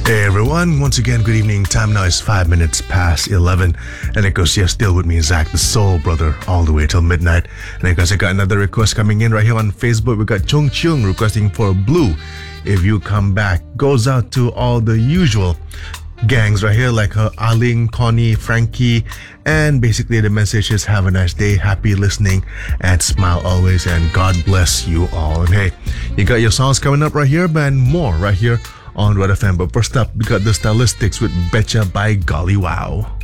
Hey everyone, once again, good evening. Time now is 5 minutes past 11. And of course, you're still with me, Zach, the Soul Brother, all the way till midnight. And of course, I got another request coming in right here on Facebook. We got Chung Chung requesting for Blue, If You Come Back. Goes out to all the usual gangs right here, like Aling, Connie, Frankie, and basically the message is have a nice day, happy listening, and smile always, and God bless you all. And hey, you got your songs coming up right here, and more right here on Red FM. But first up, we got the Stylistics with Betcha by Golly Wow.